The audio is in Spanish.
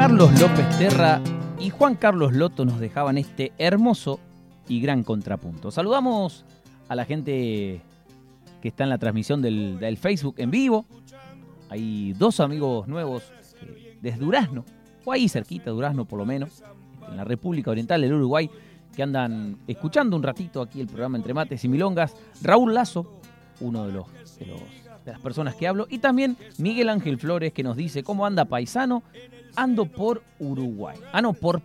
Carlos López Terra y Juan Carlos Loto nos dejaban este hermoso y gran contrapunto. Saludamos a la gente que está en la transmisión del Facebook en vivo. Hay dos amigos nuevos desde Durazno, o ahí cerquita, Durazno por lo menos, en la República Oriental del Uruguay, que andan escuchando un ratito aquí el programa Entre Mates y Milongas. Raúl Lazo, uno de las personas que hablo, y también Miguel Ángel Flores, que nos dice: ¿cómo anda, paisano? Ando por Uruguay. No, por